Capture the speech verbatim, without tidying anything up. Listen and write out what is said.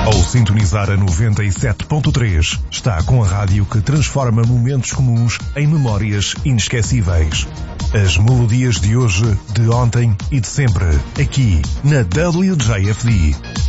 Ao sintonizar a noventa e sete ponto três, está com a rádio que transforma momentos comuns em memórias inesquecíveis. As melodias de hoje, de ontem e de sempre, aqui na W J F D.